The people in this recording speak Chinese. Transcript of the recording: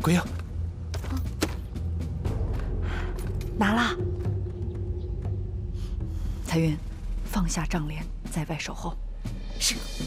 回应。 拿了。彩云，放下帐帘，在外守候。 是。